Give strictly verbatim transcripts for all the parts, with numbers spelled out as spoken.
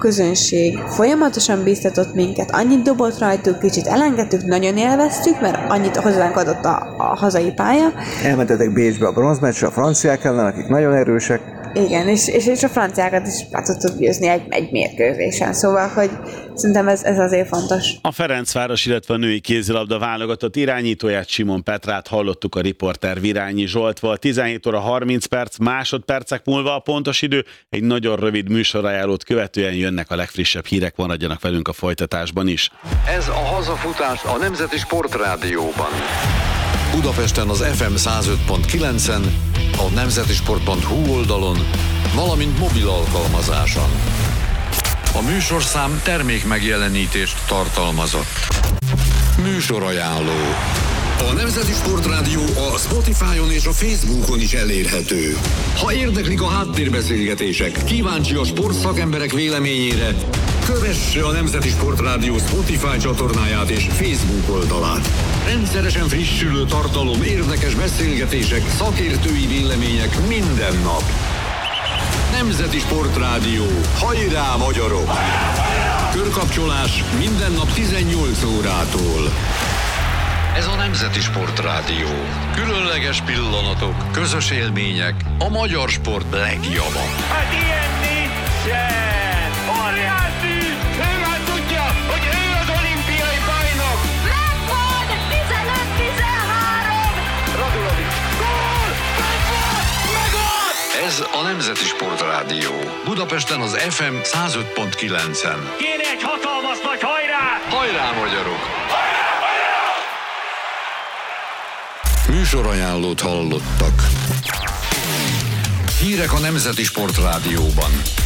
közönség folyamatosan biztatott minket, annyit dobott rajtuk, kicsit elengedtük, nagyon élveztük, mert annyit hozzánk adott a, a hazai pálya. Elmentetek Bécsbe a bronzmeccsre, a franciák ellen, akik nagyon erősek. Igen, és, és, és a franciákat is be tudtuk győzni egy, egy mérkőzésen, szóval, hogy szerintem ez, ez azért fontos. A Ferencváros, illetve a női kézilabda válogatott irányítóját, Simon Petrát hallottuk, a riporter Virányi Zsolt volt. tizenhét óra harminc perc, másodpercek múlva a pontos idő, egy nagyon rövid műsorajánlót követően jönnek a legfrissebb hírek, maradjanak velünk a folytatásban is. Ez a hazafutás a Nemzeti Sportrádióban. Budapesten az ef em száz öt pont kilencen, a nemzetisport pont hu oldalon, valamint mobil alkalmazáson. A műsorszám termék megjelenítést tartalmazott. Műsorajánló. A Nemzeti Sportrádió a Spotify-on és a Facebookon is elérhető. Ha érdeklik a háttérbeszélgetések, kíváncsi a sportszakemberek véleményére, kövesse a Nemzeti Sportrádió Spotify csatornáját és Facebook oldalát. Rendszeresen frissülő tartalom, érdekes beszélgetések, szakértői vélemények minden nap. Nemzeti Sportrádió. Hajrá, magyarok! Körkapcsolás minden nap tizennyolc órától. Ez a Nemzeti Sportrádió. Különleges pillanatok, közös élmények, a magyar sport legjava. Hát ilyen nincsen! Óriási! Ő már tudja, hogy ő az olimpiai bajnok! Megvan! tizenöt tizenhárom! Radulovics! Gól! Megvan! Megvan! Ez a Nemzeti Sportrádió. Budapesten az ef em száz öt pont kilencen. Kéne egy hatalmas nagy hajrá! Hajrá, magyarok! Műsorajánlót hallottak. Hírek a Nemzeti Sportrádióban.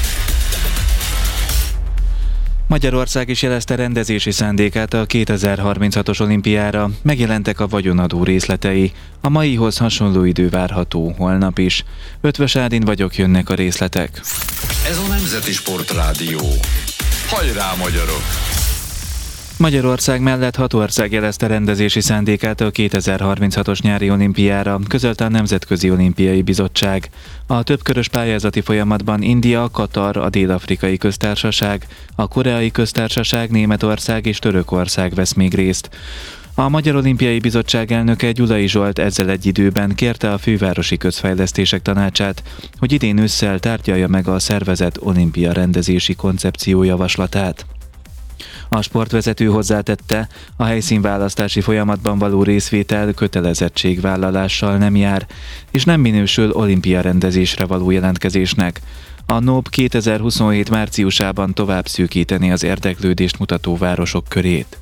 Magyarország is jelezte rendezési szándékát a kétezer-harminchatos olimpiára, megjelentek a vagyonadó részletei. A maihoz hasonló idő várható holnap is. Ötvös Ádin vagyok, jönnek a részletek. Ez a Nemzeti Sportrádió. Hajrá, magyarok! Magyarország mellett hat ország jelezte rendezési szándékát a kétezer-harminchatos nyári olimpiára, közölte a Nemzetközi Olimpiai Bizottság. A többkörös pályázati folyamatban India, Katar, a Dél-Afrikai Köztársaság, a Koreai Köztársaság, Németország és Törökország vesz még részt. A Magyar Olimpiai Bizottság elnöke Gyulai Zsolt ezzel egy időben kérte a Fővárosi Közfejlesztések Tanácsát, hogy idén ősszel tárgyalja meg a szervezet olimpia rendezési koncepció javaslatát. A sportvezető hozzátette, a helyszínválasztási folyamatban való részvétel kötelezettségvállalással nem jár, és nem minősül olimpia rendezésre való jelentkezésnek. A en o bé kétezer-huszonhét márciusában tovább szűkíteni az érdeklődést mutató városok körét.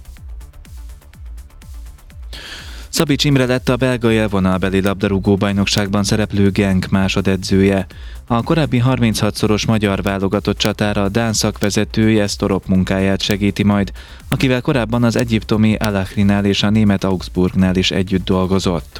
Szabics Imre lett a belga élvonalbeli labdarúgó bajnokságban szereplő Genk másodedzője. A korábbi harminchatszoros magyar válogatott csatára a dán szakvezető Jestorop munkáját segíti majd, akivel korábban az egyiptomi Al-Ahlinál és a német Augsburgnál is együtt dolgozott.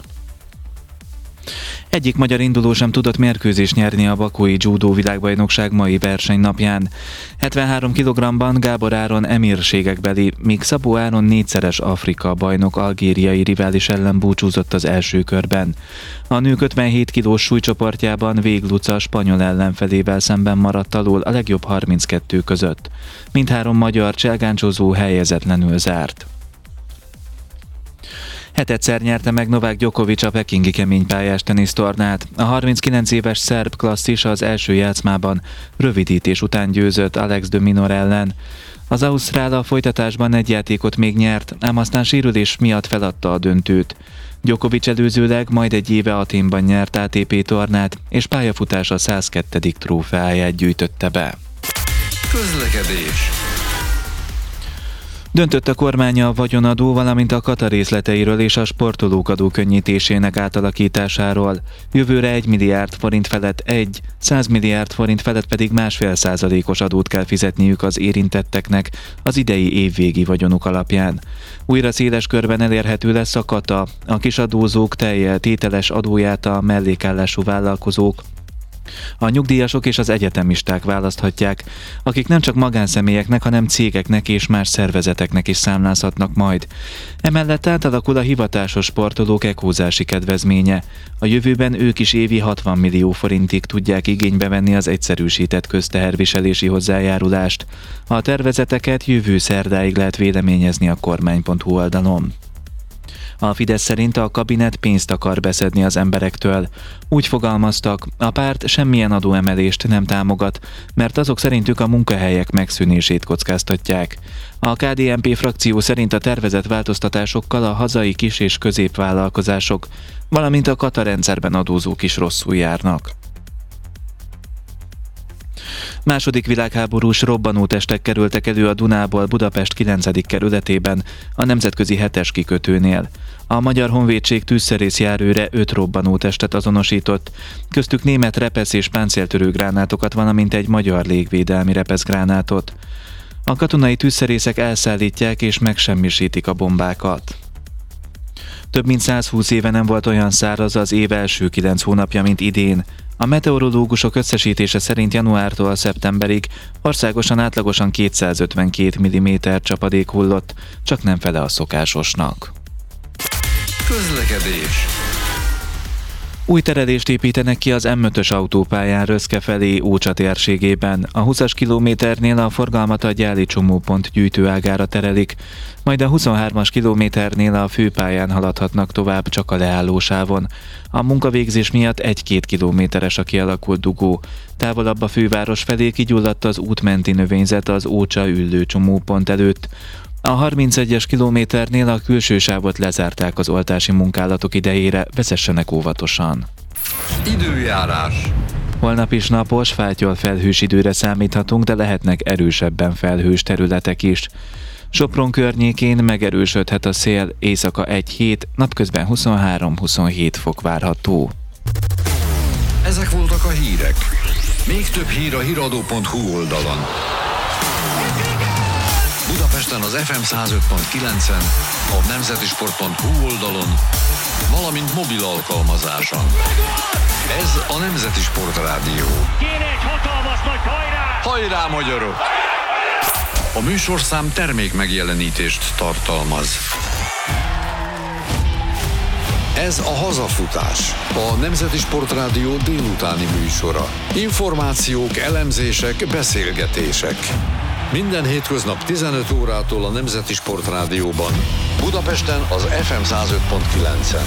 Egyik magyar induló sem tudott mérkőzést nyerni a bakói judó világbajnokság mai versenynapján. hetvenhárom kilogrammban Gábor Áron emírségekbeli, míg Szabó Áron négyszeres Afrika bajnok algériai rivális ellen búcsúzott az első körben. A nők ötvenhét kilós súlycsoportjában Vég Luca spanyol ellenfelével szemben maradt alól a legjobb harminckettő között. Mindhárom magyar cselgáncsozó helyezetlenül zárt. Hetedszer nyerte meg Novák Djokovic a pekingi keménypályás tenisztornát. A harminckilenc éves szerb klasszis az első játszmában rövidítés után győzött Alex de Minaur ellen. Az ausztrál a folytatásban egy játékot még nyert, ám aztán sérülés miatt feladta a döntőt. Djokovic előzőleg majd egy éve Athénban nyert á té pé tornát, és pályafutása száz kettő trófeáját gyűjtötte be. Közlekedés. Döntött a kormány a vagyonadó, valamint a kata részleteiről és a sportolók adókönnyítésének átalakításáról. Jövőre egy milliárd forint felett egy, száz milliárd forint felett pedig másfél százalékos adót kell fizetniük az érintetteknek az idei évvégi vagyonuk alapján. Újra széles körben elérhető lesz a kata, a kisadózók teljes tételes adóját a mellékállású vállalkozók, A nyugdíjasok és az egyetemisták választhatják, akik nem csak magánszemélyeknek, hanem cégeknek és más szervezeteknek is számlázhatnak majd. Emellett átalakul a hivatásos sportolók ekózási kedvezménye. A jövőben ők is évi hatvan millió forintig tudják igénybe venni az egyszerűsített közteherviselési hozzájárulást. A tervezeteket jövő szerdáig lehet véleményezni a kormány pont hu oldalon. A Fidesz szerint a kabinet pénzt akar beszedni az emberektől. Úgy fogalmaztak, a párt semmilyen adóemelést nem támogat, mert azok szerintük a munkahelyek megszűnését kockáztatják. A ká dé en pé frakció szerint a tervezett változtatásokkal a hazai kis- és középvállalkozások, valamint a katarendszerben adózók is rosszul járnak. Második világháborús robbanótestek kerültek elő a Dunából Budapest kilencedik kerületében, a nemzetközi hetes kikötőnél. A Magyar Honvédség tűzszerészjárőre öt robbanótestet azonosított, köztük német repesz- és páncéltörő gránátokat, valamint egy magyar légvédelmi repeszgránátot. A katonai tűzszerészek elszállítják és megsemmisítik a bombákat. Több mint százhúsz éve nem volt olyan száraz az év első kilenc hónapja, mint idén. A meteorológusok összesítése szerint januártól szeptemberig országosan átlagosan kétszázötvenkét milliméter csapadék hullott, csak nem fele a szokásosnak. Közlekedés. Új terelést építenek ki az em ötös autópályán Röszke felé Ócsa térségében. A húszas kilométernél a forgalmat a Gyáli csomópont gyűjtőágára terelik, majd a huszonhármas kilométernél a főpályán haladhatnak tovább csak a leállósávon. A munkavégzés miatt egy-két kilométeres a kialakult dugó. Távolabb a főváros felé kigyulladt az útmenti növényzet az Ócsa üllő csomópont előtt. A harmincegyes kilométernél a külső sávot lezárták az oltási munkálatok idejére, vezessenek óvatosan. Időjárás. Holnap is napos, fáttyol felhős időre számíthatunk, de lehetnek erősebben felhős területek is. Sopron környékén megerősödhet a szél, éjszaka egy-hét, napközben huszonhárom-huszonhét fok várható. Ezek voltak a hírek. Még több hír a híradó pont hu oldalon. Budapesten az ef em száz öt pont kilencen, a nemzeti sport pont hu oldalon, valamint mobil alkalmazáson. Ez a Nemzeti Sportrádió. Kéne egy hatalmas nagy hajrá! Hajrá, magyarok! A műsorszám termék megjelenítést tartalmaz. Ez a Hazafutás, a Nemzeti Sportrádió délutáni műsora. Információk, elemzések, beszélgetések. Minden hétköznap tizenöt órától a Nemzeti Sportrádióban. Budapesten az ef em száz öt pont kilencen.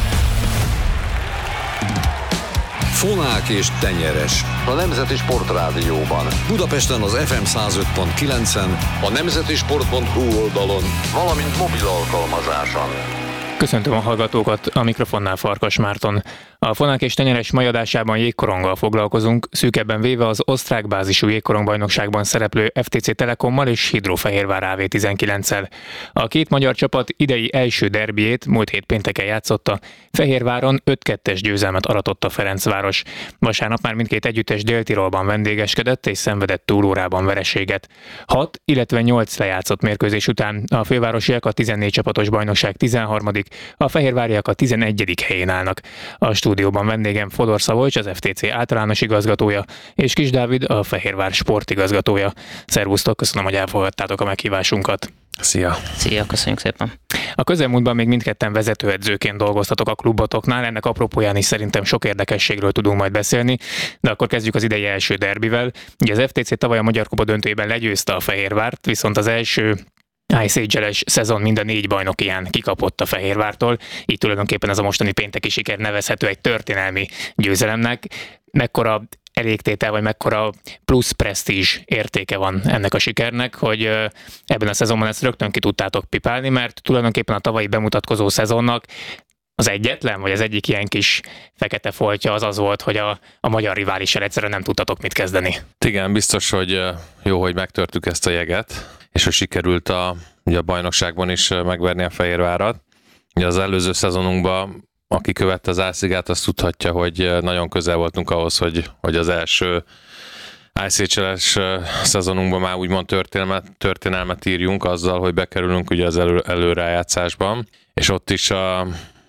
Fonák és tenyeres a Nemzeti Sportrádióban. Budapesten az ef em száz öt pont kilencen, a nemzeti sport pont hu oldalon, valamint mobil alkalmazáson. Köszöntöm a hallgatókat, a mikrofonnál Farkas Márton. A Fonák és tenyeres mai adásában jégkoronggal foglalkozunk, szűkebben véve az osztrák bázisú jégkorongbajnokságban szereplő ef té cé Telekommal és Hidrofehérvár á vé tizenkilenccel. A két magyar csapat idei első derbiét múlt hét pénteken játszotta, Fehérváron öt kettes győzelmet aratott a Ferencváros. Vasárnap már mindkét együttes Dél-Tirolban vendégeskedett és szenvedett túlórában vereséget. hat, illetve nyolc lejátszott mérkőzés után a fővárosiak a tizennégy csapatos bajnokság tizenharmadik a fehérváriak a tizenegyedik helyén állnak. A stúdióban vendégem Fodor Szabolcs, az ef té cé általános igazgatója, és Kis Dávid, a Fehérvár sportigazgatója. Szervusztok, köszönöm, hogy elfogadtátok a meghívásunkat. Szia! Szia, köszönjük szépen! A közelmúltban még mindketten vezetőedzőként dolgoztatok a klubotoknál, ennek apropóján is szerintem sok érdekességről tudunk majd beszélni, de akkor kezdjük az idei első derbivel. Ugye az ef té cé tavaly a Magyar Kupa döntőjében legyőzte a Fehérvárt, viszont az első Ice Age-es szezon mind a négy bajnokiján kikapott a Fehérvártól, így tulajdonképpen ez a mostani pénteki siker nevezhető egy történelmi győzelemnek. Mekkora elégtétel, vagy mekkora plusz presztízs értéke van ennek a sikernek, hogy ebben a szezonban ezt rögtön ki tudtátok pipálni, mert tulajdonképpen a tavalyi bemutatkozó szezonnak az egyetlen, vagy az egyik ilyen kis fekete foltja az az volt, hogy a, a magyar riválissal egyszerűen nem tudtatok mit kezdeni. Igen, biztos, hogy jó, hogy megtörtük ezt a jeget, és hogy sikerült a, ugye a bajnokságban is megverni a Fehérvárat. Ugye az előző szezonunkban, aki követte az Árszigát, azt tudhatja, hogy nagyon közel voltunk ahhoz, hogy, hogy az első i cé há el-es szezonunkban már úgymond történelmet, történelmet írjunk azzal, hogy bekerülünk ugye az elő, előrájátszásban, és ott is a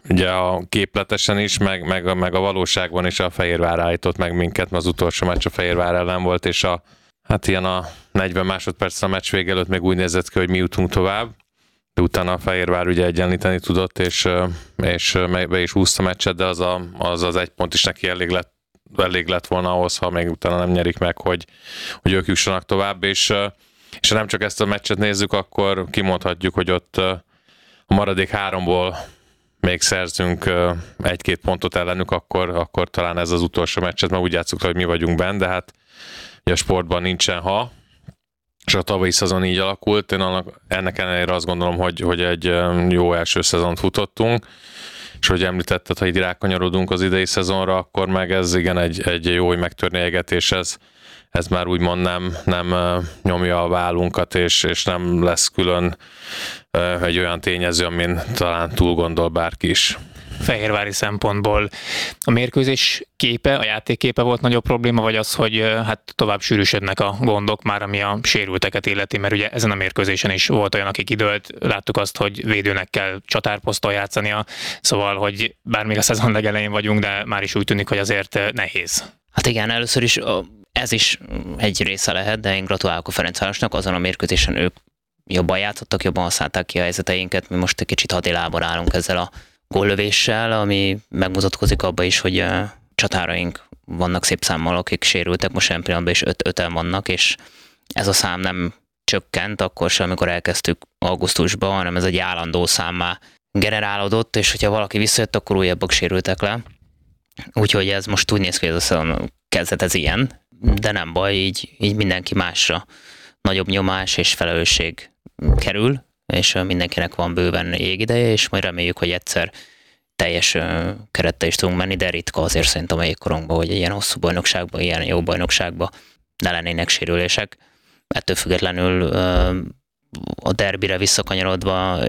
ugye a képletesen is, meg, meg, a, meg a valóságban is a Fehérvár állított meg minket, mert az utolsó meccs a Fehérvár ellen volt, és a, hát ilyen a negyven másodperc a meccs vége előtt még úgy nézett ki, hogy mi jutunk tovább, de utána a Fehérvár ugye egyenlíteni tudott, és, és be is húzta a meccset, de az, a, az az egy pont is neki elég lett, elég lett volna ahhoz, ha még utána nem nyerik meg, hogy, hogy ők jussanak tovább, és, és ha nem csak ezt a meccset nézzük, akkor kimondhatjuk, hogy ott a maradék háromból még szerzünk egy-két pontot ellenük, akkor, akkor talán ez az utolsó meccset, mert úgy játszunk, hogy mi vagyunk benne, de hát ugye a sportban nincsen ha, és a tavalyi szezon így alakult. Én annak, ennek ellenére azt gondolom, hogy, hogy egy jó első szezont futottunk, és hogy említetted, ha így rákanyarodunk az idei szezonra, akkor meg ez igen egy, egy jó, hogy megtörni eget, és ez, ez már úgymond nem, nem nyomja a vállunkat, és, és nem lesz külön egy olyan tényező, amin talán túl gondol bárki is. Fehérvári szempontból a mérkőzés képe, a játékképe volt nagyobb probléma, vagy az, hogy hát tovább sűrűsödnek a gondok már, ami a sérülteket illeti, mert ugye ezen a mérkőzésen is volt olyan, aki kidőlt, láttuk azt, hogy védőnek kell csatárposzton játszania, szóval, hogy bár még a szezon legelején vagyunk, de már is úgy tűnik, hogy azért nehéz. Hát igen, először is ez is egy része lehet, de én gratulálok a Ferencvárosnak, azon a mérkőzésen ők jobban játszottak, jobban használták ki a helyzeteinket, mi most egy kicsit hadilában állunk ezzel a góllövéssel, ami megmutatkozik abba is, hogy a csatáraink vannak szép számmal, akik sérültek, most ilyen pillanatban is öt, öten vannak, és ez a szám nem csökkent akkor sem, amikor elkezdtük augusztusban, hanem ez egy állandó számmá generálódott, és hogyha valaki visszajött, akkor újabbak sérültek le. Úgyhogy ez most úgy néz ki, hogy ez a kezdet ez ilyen, de nem baj, így, így mindenki másra nagyobb nyomás és felelősség kerül, és mindenkinek van bőven jégideje, és majd reméljük, hogy egyszer teljes kerettel is tudunk menni, de ritka azért szerintem a jégkorongban, hogy ilyen hosszú bajnokságban, ilyen jó bajnokságban ne lennének sérülések. Ettől függetlenül a derbire visszakanyarodva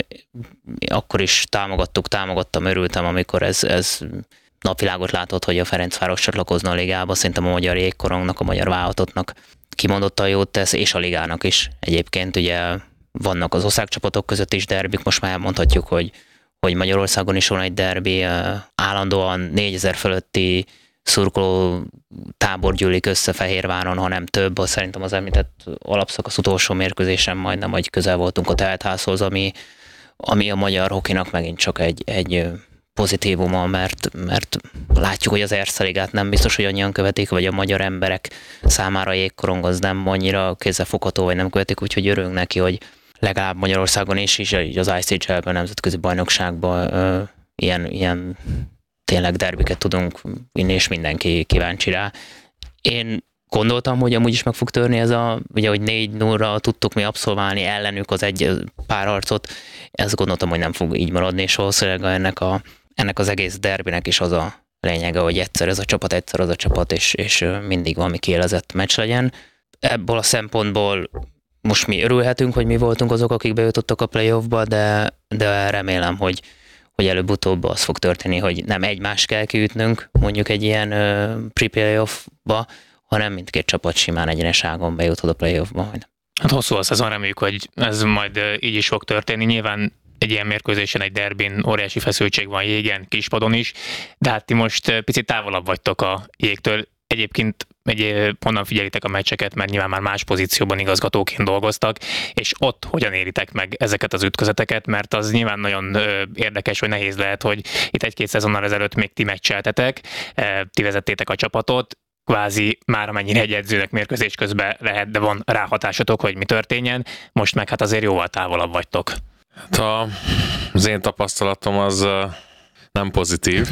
akkor is támogattuk, támogattam, örültem, amikor ez, ez napvilágot látott, hogy a Ferencváros csatlakozna a ligába. Szerintem a magyar jégkorongnak, a magyar válogatottnak kimondottan jót tesz, és a ligának is. Egyébként ugye vannak az országcsapatok között is derbik, most már mondhatjuk, hogy, hogy Magyarországon is van egy derbi, állandóan négyezer fölötti szurkoló tábor gyűlik össze Fehérváron, ha nem több. Szerintem az említett alapszakasz utolsó mérkőzésen majdnem, vagy közel voltunk a teltházhoz, ami, ami a magyar hokinak megint csak egy, egy pozitívuma, mert, mert látjuk, hogy az Erste Ligát nem biztos, hogy annyian követik, vagy a magyar emberek számára a jégkorong az nem annyira kézzelfogható, vagy nem követik, úgyhogy örülünk neki, hogy legalább Magyarországon is, és az i cé há el-ben, nemzetközi bajnokságban ö, ilyen, ilyen tényleg derbiket tudunk vinni, és mindenki kíváncsi rá. Én gondoltam, hogy amúgy is meg fog törni ez a, ugye, hogy négy nullra tudtuk mi abszolválni ellenük az egy párharcot, ezt gondoltam, hogy nem fog így maradni, és valószínűleg ennek, a, ennek az egész derbinek is az a lényege, hogy egyszer ez a csapat, egyszer az a csapat, és, és mindig valami kiélezett meccs legyen. Ebből a szempontból most mi örülhetünk, hogy mi voltunk azok, akik bejutottak a playoffba, de, de remélem, hogy, hogy előbb-utóbb az fog történni, hogy nem egymást kell kiütnünk mondjuk egy ilyen uh, pre-playoffba, hanem mindkét csapat simán egyeneságon bejuthat a playoffba majd. Hát hosszú a szezon, reméljük, hogy ez majd így is fog történni. Nyilván egy ilyen mérkőzésen, egy derbin óriási feszültség van jégen, kispadon is, de hát ti most picit távolabb vagytok a jégtől. Egyébként egy, honnan figyelitek a meccseket, mert nyilván már más pozícióban igazgatóként dolgoztak, és ott hogyan éritek meg ezeket az ütközeteket, mert az nyilván nagyon érdekes, vagy nehéz lehet, hogy itt egy-két szezonnal ezelőtt még ti meccseltetek, ti vezettétek a csapatot, kvázi már amennyire egy edzőnek mérkőzés közben lehet, de van ráhatásotok, hogy mi történjen, most meg hát azért jóval távolabb vagytok. Hát a, az én tapasztalatom az nem pozitív.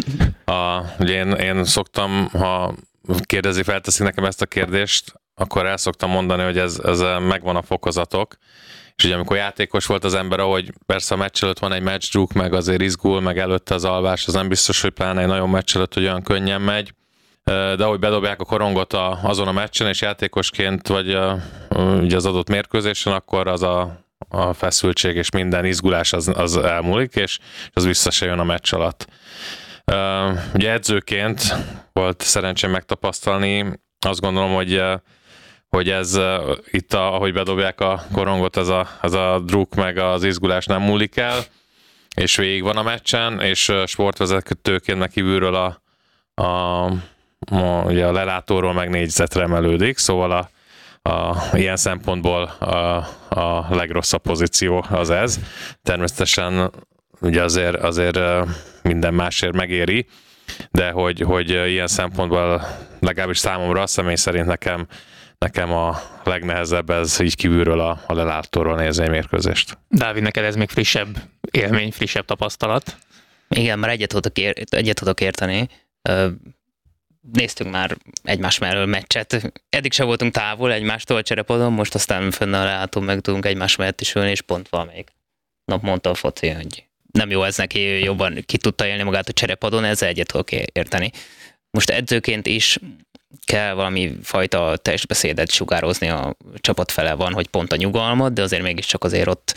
A, ugye én, én szoktam, ha kérdezi, felteszik nekem ezt a kérdést, akkor el szoktam mondani, hogy ez, ez megvan a fokozatok, és ugye amikor játékos volt az ember, ahogy persze a meccs előtt van egy matchdruk, meg azért izgul, meg előtte az alvás, az nem biztos, hogy pláne egy nagyon meccs előtt, hogy olyan könnyen megy, de ahogy bedobják a korongot a, azon a meccsen, és játékosként vagy a, ugye az adott mérkőzésen, akkor az a, a feszültség és minden izgulás az, az elmúlik, és az vissza se jön a meccs alatt. Uh, ugye edzőként volt szerencsém megtapasztalni, azt gondolom, hogy, hogy ez uh, itt, a, ahogy bedobják a korongot, ez a, ez a druk meg az izgulás nem múlik el, és végig van a meccsen, és sportvezetőként meg kívülről a, a, a, ugye a lelátóról meg négyzetre emelődik, szóval a, a, ilyen szempontból a, a legrosszabb pozíció az ez. Természetesen ugye azért, azért minden másért megéri, de hogy, hogy ilyen szempontból legalábbis számomra, személy szerint nekem, nekem a legnehezebb ez így kívülről a, a lelátóról nézni egy mérkőzést. Dávid, neked ez még frissebb élmény, frissebb tapasztalat? Igen, már egyet tudok, ér- egyet tudok érteni. Néztünk már egymás mellől meccset. Eddig sem voltunk távol egymástól a cserepadon, most aztán fönn a lelátón meg tudunk egymás mellett is ülni, és pont valamelyik nap mondta a foci, hogy nem jó ez neki, jobban ki tudta élni magát a cserepadon, ezzel egyet tudok érteni. Most edzőként is kell valami fajta testbeszédet sugározni a csapat fele van, hogy pont a nyugalmat, de azért mégiscsak azért ott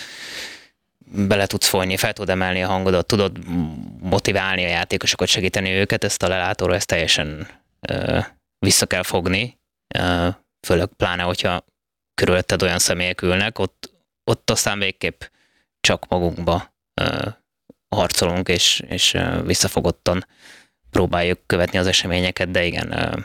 bele tudsz folyni, fel tudod emelni a hangodat, tudod motiválni a játékosokat, segíteni őket, ezt a lelátóra ezt teljesen ö, vissza kell fogni, ö, főleg pláne, hogyha körülötted olyan személyek ülnek, ott, ott aztán végképp csak magunkba ö, harcolunk, és, és ö, visszafogottan próbáljuk követni az eseményeket, de igen, ö,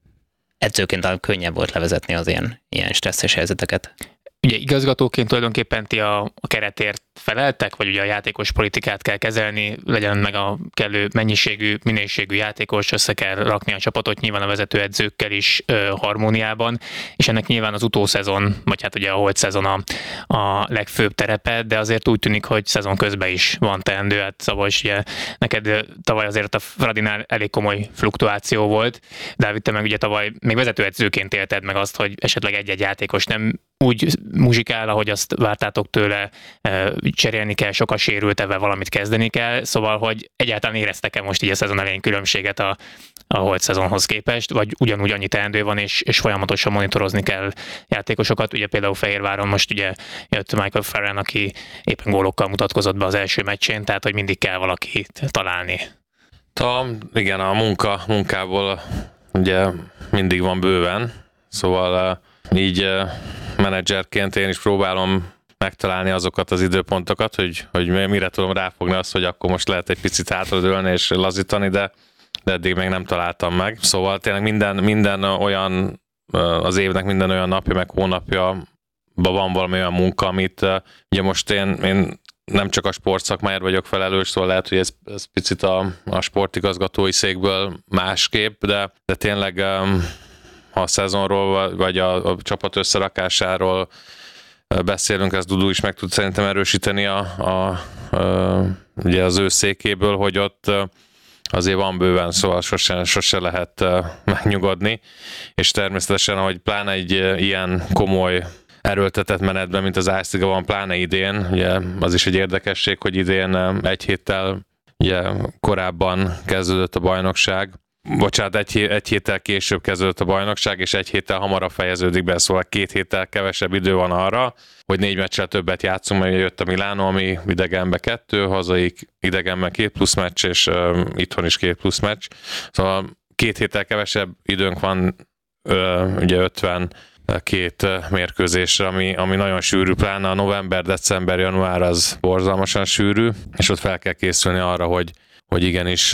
edzőként talán könnyebb volt levezetni az ilyen, ilyen stresszes helyzeteket. Ugye igazgatóként tulajdonképpen ti a, a keretért feleltek, vagy ugye a játékos politikát kell kezelni, legyen meg a kellő mennyiségű, minőségű játékos, össze kell rakni a csapatot nyilván a vezetőedzőkkel is ö, harmóniában, és ennek nyilván az utószezon, vagy hát ugye a holt szezon a, a legfőbb terepe, de azért úgy tűnik, hogy szezon közben is van teendő, hát Szabolcs, ugye neked tavaly azért a Fradinál elég komoly fluktuáció volt, Dávid, te meg ugye tavaly még vezetőedzőként élted meg azt, hogy esetleg egy-egy játékos nem úgy muzsikál, ahogy azt vártátok tőle, cserélni kell, sok a sérült, ebben valamit kezdeni kell, szóval, hogy egyáltalán éreztek-e most így a szezon elején különbséget a, a holt szezonhoz képest, vagy ugyanúgy annyi teendő van, és, és folyamatosan monitorozni kell játékosokat. Ugye például Fehérváron most ugye jött Michael Ferran, aki éppen gólokkal mutatkozott be az első meccsén, tehát hogy mindig kell valakit találni. Ta, igen, a munka, munkából ugye mindig van bőven, szóval így menedzserként én is próbálom megtalálni azokat az időpontokat, hogy, hogy mire tudom ráfogni azt, hogy akkor most lehet egy picit hátradőlni és lazítani, de, de eddig még nem találtam meg. Szóval tényleg minden, minden olyan, az évnek minden olyan napja, meg hónapja van valami olyan munka, amit ugye most én, én nem csak a sportszakmáért vagyok felelős, szóval lehet, hogy ez, ez picit a, a sportigazgatói székből másképp, de, de tényleg ha a szezonról vagy a, a csapat összerakásáról beszélünk, ezt Dudu is meg tud szerintem erősíteni a, a, a, ugye az ő székéből, hogy ott azért van bőven, szóval sose, sose lehet megnyugodni, és természetesen, hogy pláne egy ilyen komoly erőltetett menetben, mint az Ásziga van, pláne idén, ugye az is egy érdekesség, hogy idén egy héttel ugye korábban kezdődött a bajnokság, bocsánat, egy, egy héttel később kezdődött a bajnokság, és egy héttel hamarabb fejeződik be, szóval két héttel kevesebb idő van arra, hogy négy meccsel többet játszunk, mert jött a Milánó, ami idegenbe kettő, hazai idegenben két plusz meccs, és uh, itthon is két plusz meccs. Szóval két héttel kevesebb időnk van, uh, ugye ötven két mérkőzésre, ami, ami nagyon sűrű, pláne a november, december, január az borzalmasan sűrű, és ott fel kell készülni arra, hogy hogy igenis,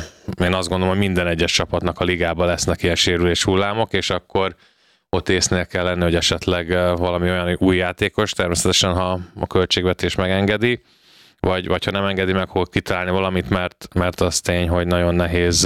én azt gondolom, hogy minden egyes csapatnak a ligában lesznek ilyen sérülés hullámok, és akkor ott észnél kell lenni, hogy esetleg valami olyan új játékos, természetesen, ha a költségvetés megengedi, vagy, vagy ha nem engedi meg, hogy kitalálni valamit, mert, mert az tény, hogy nagyon nehéz,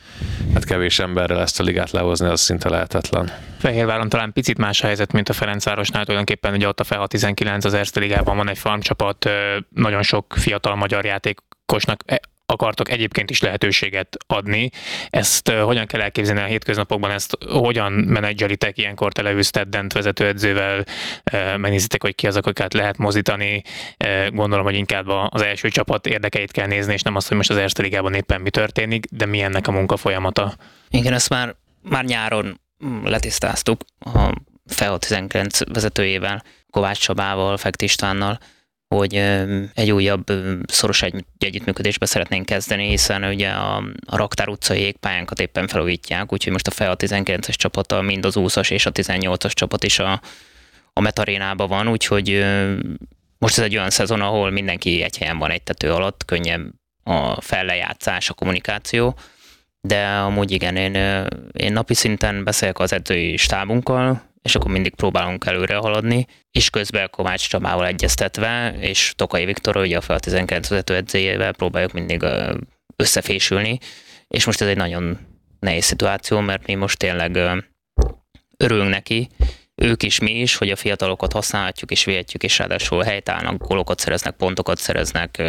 hát kevés emberrel ezt a ligát lehozni, az szinte lehetetlen. Fehérváron talán picit más a helyzet, mint a Ferencvárosnál, tulajdonképpen ugye ott a F E H A tizenkilenc az Erste Ligában van egy farmcsapat, nagyon sok fiatal magyar játékosnak akartok egyébként is lehetőséget adni. Ezt uh, hogyan kell elképzelni a hétköznapokban, ezt hogyan menedzselitek, ilyenkor te leülsz Teddent vezetőedzővel, uh, megnézitek, hogy ki az, akiket lehet mozdítani. Uh, gondolom, hogy inkább az első csapat érdekeit kell nézni, és nem azt, hogy most az Erste Ligában éppen mi történik, de mi ennek a munka folyamata. Igen, ezt már, már nyáron letisztáztuk a F E H A tizenkilenc vezetőjével, Kovács Csabával, Fekete Istvánnal, hogy egy újabb szoros egy, együttműködésbe szeretnénk kezdeni, hiszen ugye a, a Raktár utcai jégpályánkat éppen felújítják, úgyhogy most a F E H A tizenkilences csapata, mind az húszas és a tizennyolcas csapat is a, a Metarénában van, úgyhogy most most ez egy olyan szezon, ahol mindenki egy helyen van egy tető alatt, könnyebb a fellejátszás, a kommunikáció, de amúgy igen, én, én napi szinten beszélek az edzői stábunkkal, és akkor mindig próbálunk előre haladni, és közben Kovács Csabával egyeztetve, és Tokai Viktorral, ugye a fel tizenkilenc vezető edzőjével próbáljuk mindig összefésülni, és most ez egy nagyon nehéz szituáció, mert mi most tényleg örülünk neki, ők is, mi is, hogy a fiatalokat használhatjuk és vihetjük, és ráadásul helytállnak, gólokat szereznek, pontokat szereznek,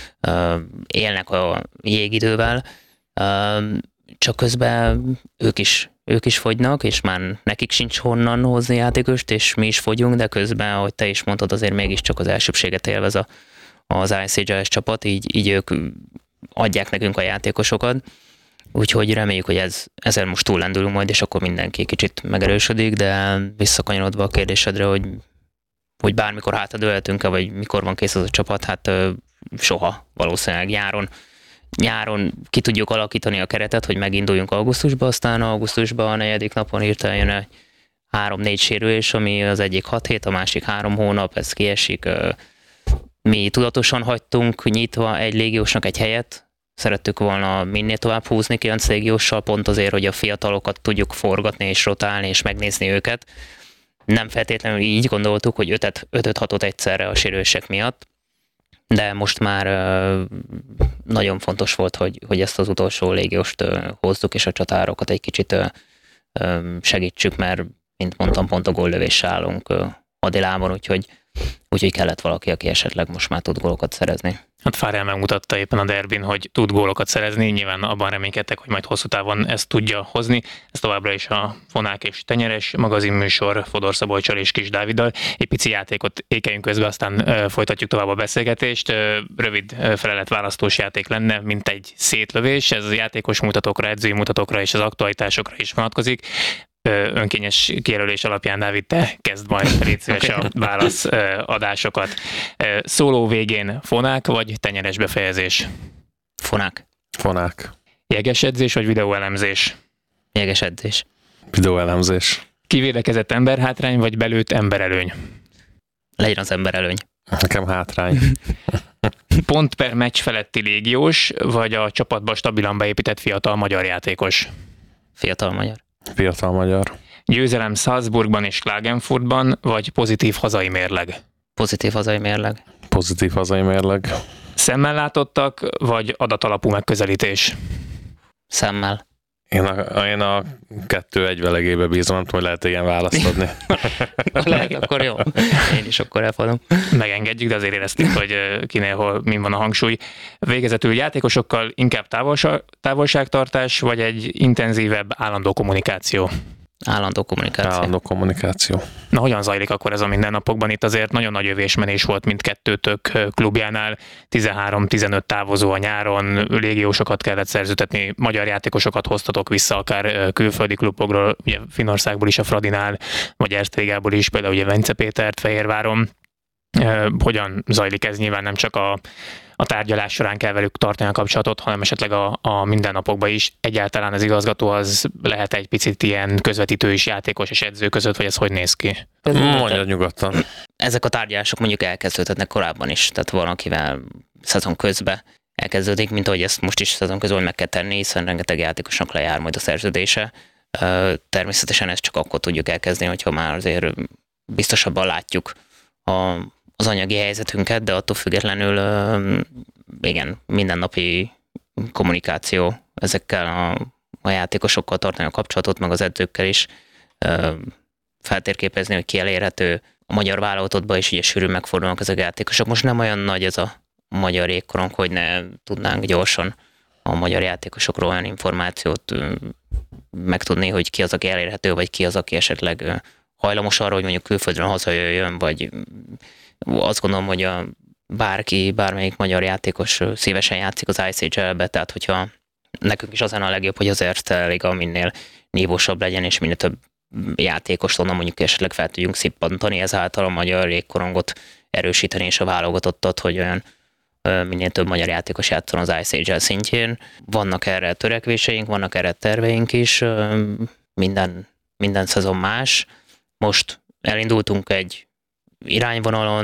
élnek a jégidővel, csak közben ők is, ők is fogynak, és már nekik sincs honnan hozni játékost, és mi is fogyunk, de közben, ahogy te is mondtad, azért mégiscsak az elsőbséget élvez a, az i cé gé es csapat, így, így ők adják nekünk a játékosokat, úgyhogy reméljük, hogy ez, ezen most túllendülünk majd, és akkor mindenki kicsit megerősödik, de visszakanyarodva a kérdésedre, hogy, hogy bármikor hátradőlhetünk-e, vagy mikor van kész az a csapat, hát soha valószínűleg nyáron. Nyáron ki tudjuk alakítani a keretet, hogy meginduljunk augusztusba, aztán augusztusban a negyedik napon hirtelen jön egy három-négy sérülés, ami az egyik hat hét, a másik három hónap, ez kiesik. Mi tudatosan hagytunk nyitva egy légiósnak egy helyet, szerettük volna minél tovább húzni kilenc légióssal, pont azért, hogy a fiatalokat tudjuk forgatni és rotálni és megnézni őket. Nem feltétlenül így gondoltuk, hogy ötöt-hatot egyszerre a sérülések miatt, de most már nagyon fontos volt, hogy, hogy ezt az utolsó légióst hozzuk, és a csatárokat egy kicsit segítsük, mert, mint mondtam, pont a góllövéssel állunk Adilában, úgyhogy, úgyhogy kellett valaki, aki esetleg most már tud gólokat szerezni. Hát Fárel megmutatta éppen a derbin, hogy tud gólokat szerezni, nyilván abban reménykedtek, hogy majd hosszú távon ezt tudja hozni. Ez továbbra is a Fonák és Tenyeres magazinműsor Fodor Szabolccsal és Kis Dáviddal. Egy pici játékot ékeljünk közben, aztán folytatjuk tovább a beszélgetést. Rövid felelet-választós játék lenne, mint egy szétlövés. Ez a játékos mutatókra, edzői mutatókra és az aktualitásokra is vonatkozik. Önkényes kijelölés alapján, Dávid, te kezd majd, légy szíves a válaszadásokat. Szóló végén Fonák vagy Tenyeres befejezés? Fonák. Fonák. Jeges edzés vagy videóelemzés? Jeges edzés. Videóelemzés. Kivédekezett emberhátrány vagy belőtt emberelőny? Legyen az emberelőny. Nekem hátrány. Pont per meccs feletti légiós, vagy a csapatba stabilan beépített fiatal magyar játékos? Fiatal magyar. Fiatal magyar. Győzelem Salzburgban és Klagenfurtban, vagy pozitív hazai mérleg? Pozitív hazai mérleg. Pozitív hazai mérleg. Szemmel látottak, vagy adatalapú megközelítés? Szemmel. Én a, én a kettő egyvelegébe bízom, nem tudom, hogy lehet ilyen választ adni. Lehet, akkor jó. Én is akkor elfogadom. Megengedjük, de azért éreztük, hogy kinél hol min van a hangsúly. Végezetül játékosokkal inkább távolsa, távolságtartás, vagy egy intenzívebb állandó kommunikáció? Állandó kommunikáció. Állandó kommunikáció. Na, hogyan zajlik akkor ez a mindennapokban? Itt azért nagyon nagy övésmenés volt mindkettőtök klubjánál. tizenhárom-tizenöt távozó a nyáron, légiósokat kellett szerződtetni, magyar játékosokat hoztatok vissza, akár külföldi klubokról, ugye Finnországból is a Fradinál, vagy Erstvégából is, például ugye Vence Pétert Fehérváron. Hogyan zajlik ez? Nyilván nem csak a, a tárgyalás során kell velük tartani a kapcsolatot, hanem esetleg a, a mindennapokban is. Egyáltalán az igazgató az lehet egy picit ilyen közvetítő is játékos és edző között, vagy ez hogy néz ki? Mondjad nyugodtan. Ezek a tárgyalások mondjuk elkezdődhetnek korábban is, tehát van, akivel szezon közben elkezdődik, mint ahogy ezt most is szezon közben meg kell tenni, hiszen rengeteg játékosnak lejár majd a szerződése. Természetesen ezt csak akkor tudjuk elkezdeni, hogyha már azért biztosabban látjuk a az anyagi helyzetünket, de attól függetlenül igen, mindennapi kommunikáció ezekkel a, a játékosokkal tartani a kapcsolatot, meg az edzőkkel is feltérképezni, hogy ki elérhető. A magyar válogatottban is ugye sűrűn megfordulnak ezek a játékosok. Most nem olyan nagy ez a magyar jégkorong, hogy ne tudnánk gyorsan a magyar játékosokról olyan információt megtudni, hogy ki az, aki elérhető, vagy ki az, aki esetleg hajlamos arra, hogy mondjuk külföldről hazajöjjön, vagy azt gondolom, hogy a bárki, bármelyik magyar játékos szívesen játszik az i cé gé-be, tehát hogyha nekünk is az a legjobb, hogy az Erste Liga minél nívósabb legyen, és minél több játékos onnan mondjuk esetleg fel tudjunk szippantani, ezáltal a magyar légkorongot erősíteni, és a válogatottat, hogy olyan minél több magyar játékos játszon az i cé gé szintjén. Vannak erre törekvéseink, vannak erre terveink is, minden, minden szezon más. Most elindultunk egy irányvonalon,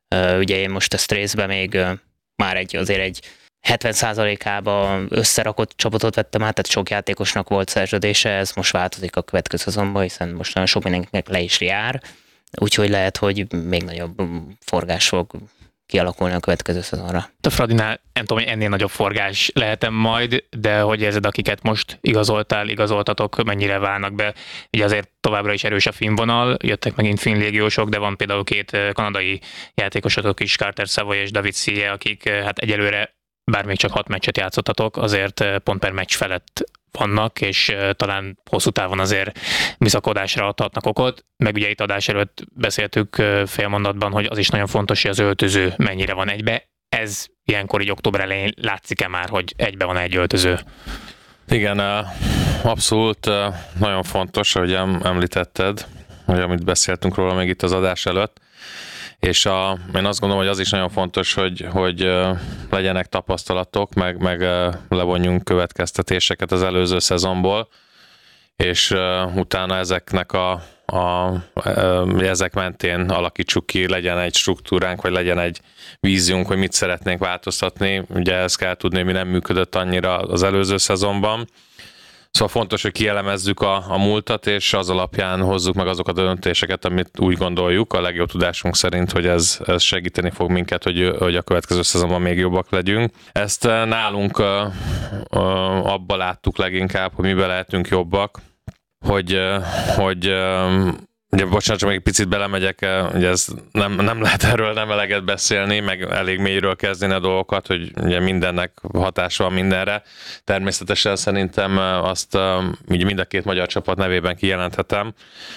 Ugye én most a Straysbe még már egy, azért egy hetven százalékába összerakott csapatot vettem át, tehát sok játékosnak volt szerződése, ez most változik a következő szezonban, hiszen most nagyon sok mindenkinek le is jár, úgyhogy lehet, hogy még nagyobb forgás fog kialakulni a következő szezonra. A Fradinál nem tudom, hogy ennél nagyobb forgás lehetem majd, de hogy érzed, akiket most igazoltál, igazoltatok, mennyire válnak be? Ugye azért továbbra is erős a finn vonal, jöttek megint finn légiósok, de van például két kanadai játékosotok is, Carter Savoy és David Sille, akik hát egyelőre bár még csak hat meccset játszottatok, azért pont per meccs felett vannak, és talán hosszú távon azért bizakodásra adhatnak okot. Meg ugye itt adás előtt beszéltük fél mondatban, hogy az is nagyon fontos, hogy az öltöző mennyire van egybe. Ez ilyenkor így október elején látszik-e már, hogy egybe van egy öltöző? Igen, abszolút nagyon fontos, hogy említetted, hogy amit beszéltünk róla még itt az adás előtt, és a, én azt gondolom, hogy az is nagyon fontos, hogy, hogy legyenek tapasztalatok, meg, meg levonjunk következtetéseket az előző szezonból, és utána ezeknek a, a, ezek mentén alakítsuk ki, legyen egy struktúránk, vagy legyen egy víziunk, hogy mit szeretnénk változtatni. Ugye ezt kell tudni, hogy mi nem működött annyira az előző szezonban. Szóval fontos, hogy kielemezzük a, a múltat, és az alapján hozzuk meg azokat a döntéseket, amit úgy gondoljuk, a legjobb tudásunk szerint, hogy ez, ez segíteni fog minket, hogy, hogy a következő szezonban még jobbak legyünk. Ezt nálunk uh, uh, abba láttuk leginkább, hogy miben lehetünk jobbak, hogy, uh, hogy uh, ugye, bocsánat, csak még egy picit belemegyek, ugye ez nem, nem lehet erről nem eleget beszélni, meg elég mélyről kezdeni a dolgokat, hogy ugye mindennek hatása van mindenre. Természetesen szerintem azt így mind a két magyar csapat nevében kijelenthetem,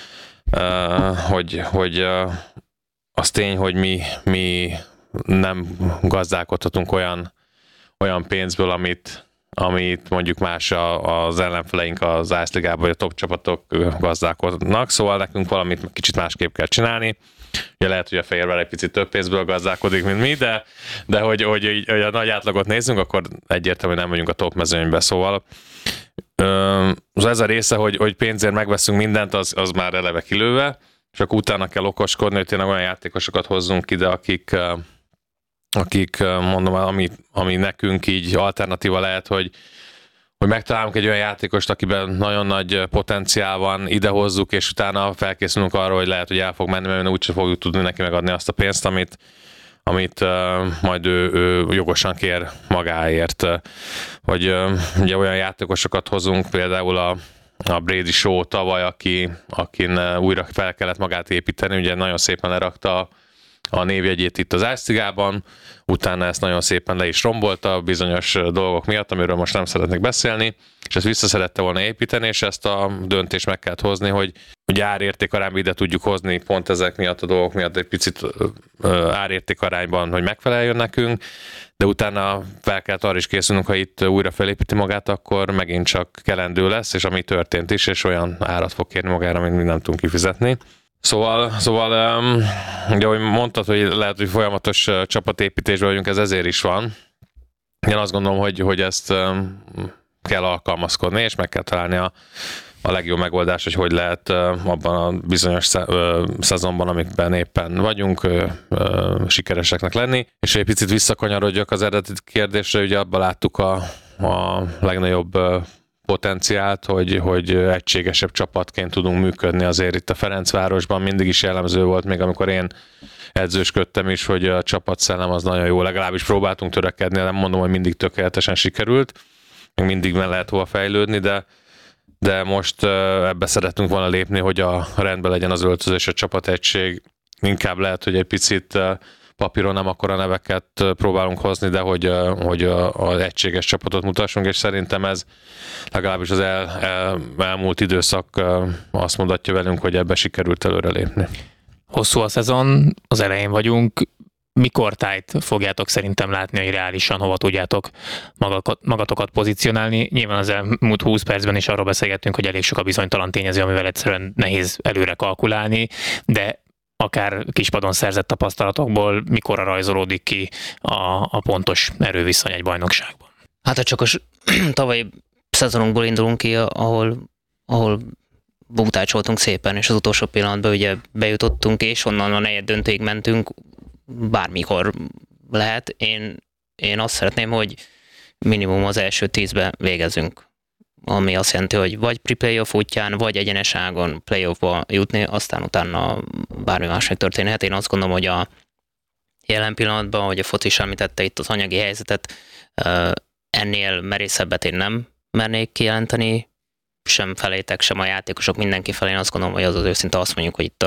hogy, hogy az tény, hogy mi, mi nem gazdálkodhatunk olyan, olyan pénzből, amit amit mondjuk más az ellenfeleink az Ice Ligában, vagy a top csapatok gazdálkodnak, szóval nekünk valamit kicsit másképp kell csinálni. Ugye lehet, hogy a Fehérvár egy picit több pénzből gazdálkodik, mint mi, de, de hogy, hogy, hogy a nagy átlagot nézzünk, akkor egyértelműen nem vagyunk a top mezőnybe, szóval ez a része, hogy, hogy pénzért megveszünk mindent, az, az már eleve kilőve, csak utána kell okoskodni, hogy tényleg olyan játékosokat hozzunk ide, akik akik, mondom, ami, ami nekünk így alternatíva lehet, hogy, hogy megtalálunk egy olyan játékost, akiben nagyon nagy potenciál van, idehozzuk, és utána felkészülünk arra, hogy lehet, hogy el fog menni, mert úgyse fogjuk tudni neki megadni azt a pénzt, amit, amit uh, majd ő, ő jogosan kér magáért. Vagy uh, ugye olyan játékosokat hozunk, például a a Brady Shaw tavaly, aki, akin uh, újra fel kellett magát építeni, ugye nagyon szépen lerakta a névjegyét itt az Ice Ligában, utána ezt nagyon szépen le is rombolta bizonyos dolgok miatt, amiről most nem szeretnék beszélni, és ezt vissza szerette volna építeni, és ezt a döntést meg kellett hozni, hogy ugye árértékarányban ide tudjuk hozni pont ezek miatt a dolgok miatt egy picit árértékarányban, hogy megfeleljen nekünk, de utána fel kellett arra is készülnünk, ha itt újra felépíti magát, akkor megint csak kelendő lesz, és ami történt is, és olyan árat fog kérni magára, amit mi nem tudunk kifizetni. Szóval, szóval um, ugye, ahogy mondtad, hogy lehet, hogy folyamatos uh, csapatépítésben vagyunk, ez ezért is van. Én azt gondolom, hogy, hogy ezt um, kell alkalmazkodni, és meg kell találni a, a legjobb megoldást, hogy hogy lehet uh, abban a bizonyos sze, uh, szezonban, amikben éppen vagyunk, uh, uh, sikereseknek lenni. És egy picit visszakanyarodjak az eredeti kérdésre, ugye abban láttuk a, a legnagyobb uh, potenciált, hogy, hogy egységesebb csapatként tudunk működni azért itt a Ferencvárosban. Mindig is jellemző volt, még amikor én edzősködtem is, hogy a csapatszellem az nagyon jó. Legalábbis próbáltunk törekedni, nem mondom, hogy mindig tökéletesen sikerült, még mindig meg lehet hova fejlődni, de, de most ebbe szeretünk volna lépni, hogy a rendben legyen az öltöző és a csapategység. Inkább lehet, hogy egy picit papíron nem akkora neveket próbálunk hozni, de hogy, hogy az egységes csapatot mutassunk, és szerintem ez legalábbis az el, el, elmúlt időszak azt mondatja velünk, hogy ebbe sikerült előrelépni. Hosszú a szezon, az elején vagyunk. Mikor tájt fogjátok szerintem látni, hogy reálisan hova tudjátok magatokat pozícionálni? Nyilván az elmúlt húsz percben is arról beszélgettünk, hogy elég sok a bizonytalan tényező, amivel egyszerűen nehéz előre kalkulálni, de akár kispadon szerzett tapasztalatokból mikorra rajzolódik ki a, a pontos erőviszony egy bajnokságban? Hát ha csak a tavalyi szezonunkból indulunk ki, ahol, ahol buktácsoltunk szépen, és az utolsó pillanatban ugye bejutottunk, és onnan a negyed döntőig mentünk, bármikor lehet. Én, én azt szeretném, hogy minimum az első tízbe végezzünk. Ami azt jelenti, hogy vagy pre-playoff útján, vagy egyenes ágon playoffba jutni, aztán utána bármi más megtörténhet. Én azt gondolom, hogy a jelen pillanatban, hogy a foci is említette itt az anyagi helyzetet, ennél merészebbet én nem mernék kijelenteni, sem felétek, sem a játékosok, mindenki felé. Én azt gondolom, hogy az az őszinte azt mondjuk, hogy itt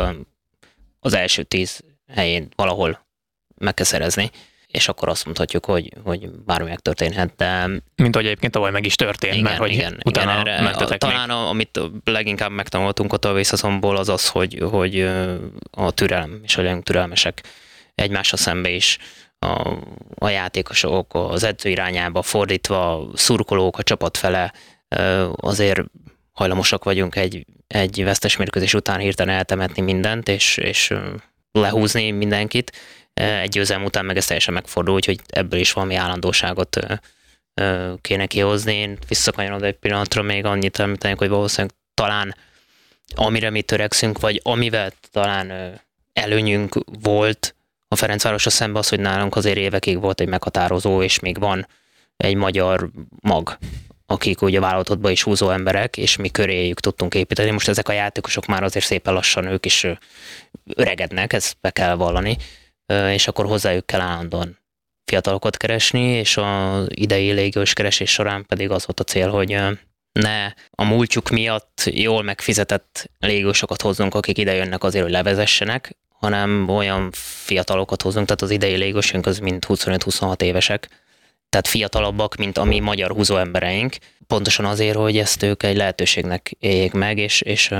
az első tíz helyén valahol meg kell szerezni, és akkor azt mondhatjuk, hogy, hogy bármi megtörténhet, de... Mint ahogy egyébként tavaly meg is történt, igen, mert hogy igen, utána igen, erre, mentetek talán a, amit leginkább megtanultunk ott a vészhazonból, az az, hogy, hogy a türelem, és hogy legyünk türelmesek egymásra szembe is, a, a játékosok az edző irányába fordítva, szurkolók a csapat fele, azért hajlamosak vagyunk egy, egy vesztes mérkőzés után hirtelen eltemetni mindent, és, és lehúzni mindenkit. Egy győzelem után meg ez teljesen megfordul, úgyhogy ebből is valami állandóságot kéne kihozni. Én visszakanyarodom egy pillanatra még annyit említenek, hogy valószínűleg talán amire mi törekszünk, vagy amivel talán előnyünk volt a Ferencvárosra szemben az, hogy nálunk azért évekig volt egy meghatározó, és még van egy magyar mag, akik ugye válogatottba is húzó emberek, és mi köréjük tudtunk építeni. Most ezek a játékosok már azért szépen lassan ők is öregednek, ezt be kell vallani, és akkor hozzájuk kell állandóan fiatalokat keresni, és az idei légiós keresés során pedig az volt a cél, hogy ne a múltjuk miatt jól megfizetett légiósokat hozzunk, akik ide jönnek azért, hogy levezessenek, hanem olyan fiatalokat hozzunk, tehát az idei légiósunk az mind huszonöt-huszonhat évesek, tehát fiatalabbak, mint a mi magyar húzó embereink, pontosan azért, hogy ezt ők egy lehetőségnek éljék meg, és, és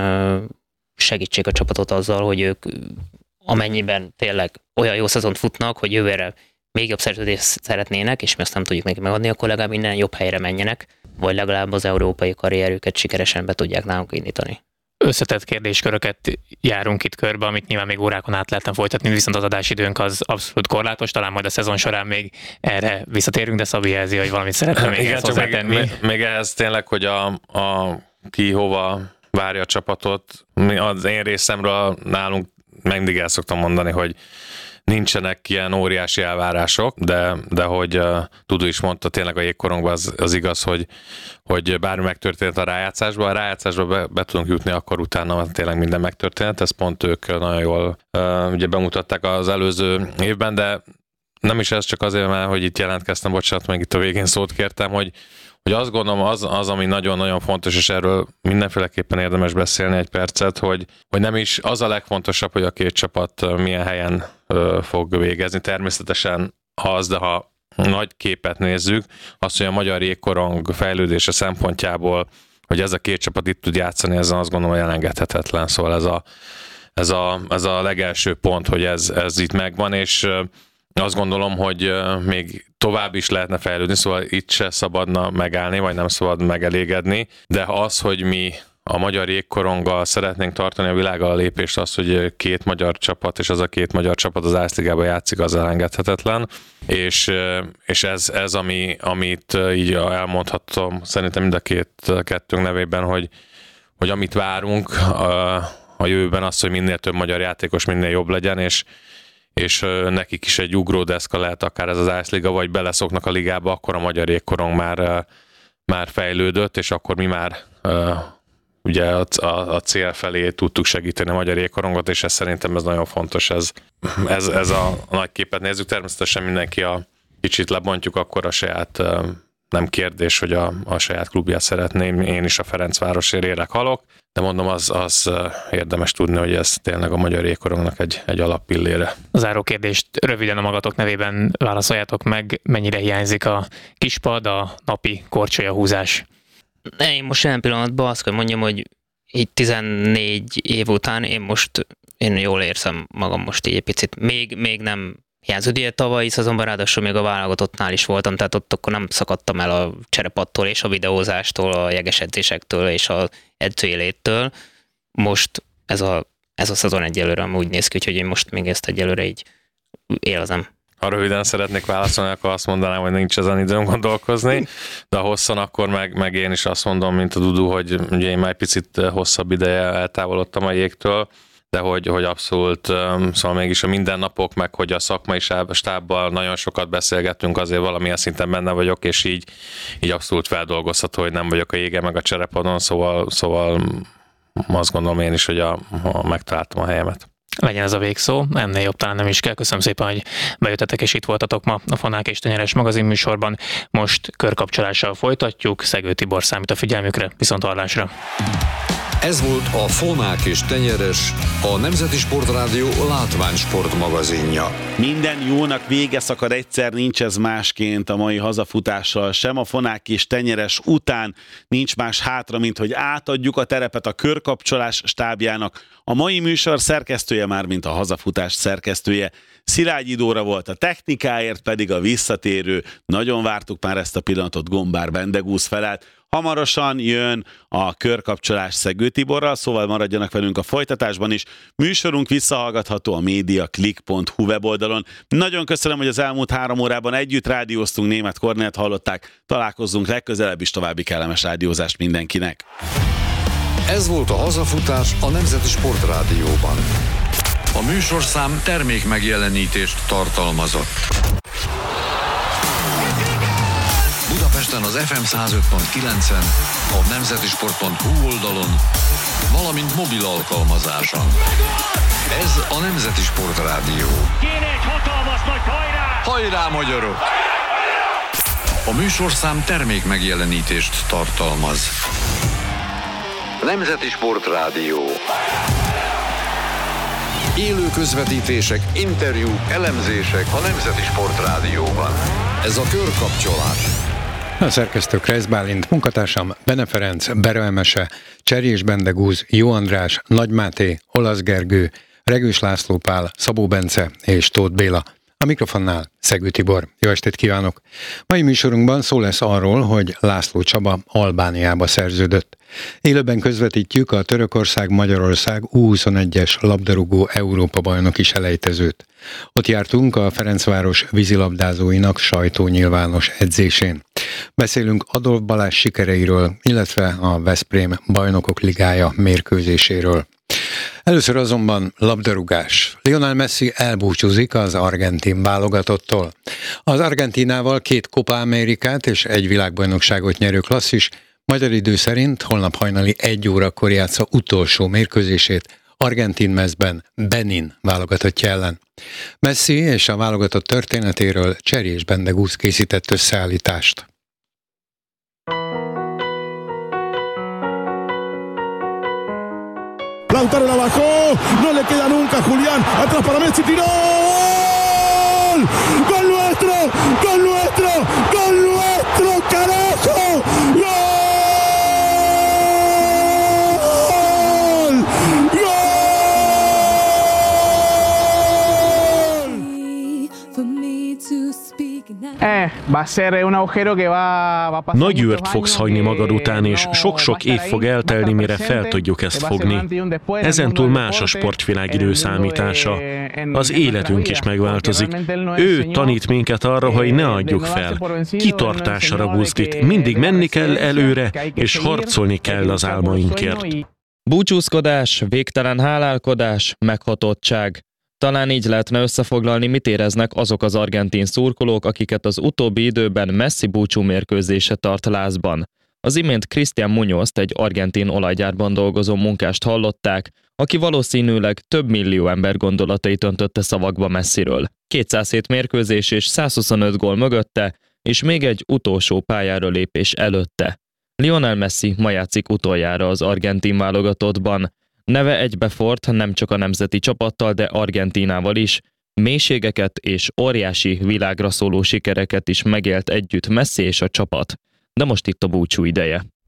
segítsék a csapatot azzal, hogy ők amennyiben tényleg olyan jó szezont futnak, hogy jövőre még jobb szerződést szeretnének, és mi azt nem tudjuk neki megadni, akkor legalább minden jobb helyre menjenek, vagy legalább az európai karrierüket sikeresen be tudják nálunk indítani. Összetett kérdésköröket járunk itt körbe, amit nyilván még órákon át lehetne folytatni, viszont az adásidőnk az abszolút korlátos, talán majd a szezon során még erre visszatérünk, de Szabi jelzi, hogy valamit szeretne még igen, ezt hozzátenni. Még, még ehhez tényleg, hogy a, a ki hova várja a csapatot, az én részemről nálunk mindig el szoktam mondani, hogy nincsenek ilyen óriási elvárások, de, de hogy uh, Dudu is mondta, tényleg a jégkorongban az, az igaz, hogy, hogy bármi megtörtént a rájátszásban, a rájátszásba be, be tudunk jutni, akkor utána tényleg minden megtörtént, ezt pont ők nagyon jól uh, ugye bemutatták az előző évben, de nem is ez, csak azért, mert hogy itt jelentkeztem, bocsánat, meg itt a végén szót kértem, hogy hogy azt gondolom, az, az, ami nagyon-nagyon fontos, és erről mindenféleképpen érdemes beszélni egy percet, hogy, hogy nem is az a legfontosabb, hogy a két csapat milyen helyen ö, fog végezni. Természetesen az, de ha nagy képet nézzük, azt, hogy a magyar jégkorong fejlődése szempontjából, hogy ez a két csapat itt tud játszani, ezen azt gondolom, hogy elengedhetetlen. Szóval ez a, ez a, ez a legelső pont, hogy ez, ez itt megvan, és azt gondolom, hogy még tovább is lehetne fejlődni, szóval itt se szabadna megállni, vagy nem szabad megelégedni, de az, hogy mi a magyar jégkoronggal szeretnénk tartani a világgal a lépést, az, hogy két magyar csapat, és az a két magyar csapat az Ászligában játszik, az elengedhetetlen, és, és ez, ez ami, amit így elmondhatom szerintem mind a két kettőnk nevében, hogy, hogy amit várunk a, a jövőben az, hogy minél több magyar játékos minél jobb legyen, és és nekik is egy ugródeszka lehet akár ez az Ászliga, vagy beleszoknak a ligába, akkor a magyar jégkorong már, már fejlődött, és akkor mi már ugye a, a, a cél felé tudtuk segíteni a magyar jégkorongot, és ez szerintem ez nagyon fontos, ez, ez, ez a nagy képet nézzük. Természetesen mindenki a kicsit lebontjuk, akkor a saját, nem kérdés, hogy a, a saját klubját szeretném, én is a Ferencvárosért élek, halok, de mondom, az, az érdemes tudni, hogy ez tényleg a magyar jégkorongnak egy, egy alappillére. A záró kérdést röviden a magatok nevében válaszoljátok meg, mennyire hiányzik a kispad, a napi korcsolya húzás? Én most jelen pillanatban azt kell mondjam, hogy így tizennégy év után én most, én jól érzem magam most így egy picit. Még, még nem hiányzott, ugye tavalyi szezonban ráadásul még a válogatottnál is voltam, tehát ott akkor nem szakadtam el a cserepattól és a videózástól, a jeges edzésektől és az edzőéléttől. Most ez a, ez a szezon egyelőre úgy néz ki, hogy én most még ezt egyelőre így élvezem. Ha röviden szeretnék válaszolni, akkor azt mondanám, hogy nincs ezen időm gondolkozni, de a hosszan akkor meg, meg én is azt mondom, mint a Dudu, hogy ugye én már egy picit hosszabb ideje eltávolodtam a jégtől, de hogy, hogy abszolút, szóval mégis a mindennapok, meg hogy a szakmai stábbal nagyon sokat beszélgettünk, azért valamilyen szinten benne vagyok, és így, így abszolút feldolgozható, hogy nem vagyok a jégen, meg a cserepadon, szóval, szóval azt gondolom én is, hogy a, a megtaláltam a helyemet. Legyen ez a végszó, ennél jobb talán nem is kell. Köszönöm szépen, hogy bejöttetek és itt voltatok ma a Fonák és Tenyeres magazin műsorban. Most körkapcsolással folytatjuk, Szegő Tibor számít a figyelmükre, viszonthallásra. Ez volt a Fonák és Tenyeres, a Nemzeti Sportrádió látványsport magazinja. Minden jónak vége szakad egyszer, nincs ez másként a mai hazafutással sem. A Fonák és Tenyeres után nincs más hátra, mint hogy átadjuk a terepet a körkapcsolás stábjának. A mai műsor szerkesztője, már mint a hazafutás szerkesztője, Szilágyi Dóra volt, a technikáért pedig a visszatérő. Nagyon vártuk már ezt a pillanatot, Gombár Bendegúz felelt. Hamarosan jön a körkapcsolás Szegő Tiborral, szóval maradjanak velünk a folytatásban is. Műsorunk visszahallgatható a mediaclick pont hu weboldalon. Nagyon köszönöm, hogy az elmúlt három órában együtt rádióztunk, Németh Kornélt hallották. Találkozzunk legközelebb is, további kellemes rádiózást mindenkinek. Ez volt a hazafutás a Nemzeti Sportrádióban. A műsorszám termék megjelenítést tartalmazott. Budapesten az ef em száz öt pont kilencen, a nemzetisport pont hu oldalon, valamint mobil alkalmazáson. Ez a Nemzeti Sportrádió. Kéne egy hatalmas nagy hajrá! Hajrá, magyarok! A műsorszám termék megjelenítést tartalmaz. Nemzeti Sportrádió. Élő közvetítések, interjúk, elemzések a Nemzeti Sportrádióban. Ez a körkapcsolás. A szerkesztő Kreisz Bálint, munkatársam Bene Ferenc, Bera Emese, Cserés Bendegúz, Jó András, Nagy Máté, Olasz Gergő, Regős László Pál, Szabó Bence és Tóth Béla. A mikrofonnál Szegő Tibor. Jó estét kívánok! Mai műsorunkban szó lesz arról, hogy László Csaba Albániába szerződött. Élőben közvetítjük a Törökország-Magyarország U huszonegyes labdarúgó Európa-bajnoki selejtezőt. Ott jártunk a Ferencváros vízilabdázóinak sajtónyilvános edzésén. Beszélünk Adolf Balázs sikereiről, illetve a Veszprém Bajnokok Ligája mérkőzéséről. Először azonban labdarúgás. Lionel Messi elbúcsúzik az argentin válogatottól. Az Argentínával két Copa Amerikát és egy világbajnokságot nyerő klasszis magyar idő szerint holnap hajnali egy órakor játsza utolsó mérkőzését argentin mezben Benin válogatottja ellen. Messi és a válogatott történetéről Cserés Bendegúz készített összeállítást. Lautaro la bajó, no le queda nunca Julián, atrás para Messi, tiró, gol, gol nuestro, gol nuestro, gol nuestro, carajo, gol, Nagy űrt fogsz hagyni magad után, és sok-sok év fog eltelni, mire fel tudjuk ezt fogni. Ezentúl más a sportvilág időszámítása. Az életünk is megváltozik. Ő tanít minket arra, hogy ne adjuk fel. Kitartásra buzdít, mindig menni kell előre, és harcolni kell az álmainkért. Búcsúzkodás, végtelen hálálkodás, meghatottság. Talán így lehetne összefoglalni, mit éreznek azok az argentin szurkolók, akiket az utóbbi időben Messi búcsú mérkőzése tart lázban. Az imént Cristian Muñozt, egy argentin olajgyárban dolgozó munkást hallották, aki valószínűleg több millió ember gondolatait öntötte szavakba Messiről. kétszázhét mérkőzés és százhuszonöt gól mögötte, és még egy utolsó pályára lépés előtte. Lionel Messi ma játszik utoljára az argentin válogatottban. Neve egybefort nem csak a nemzeti csapattal, de Argentínával is. Mélységeket és óriási világra szóló sikereket is megélt együtt Messi és a csapat. De most itt a búcsú ideje.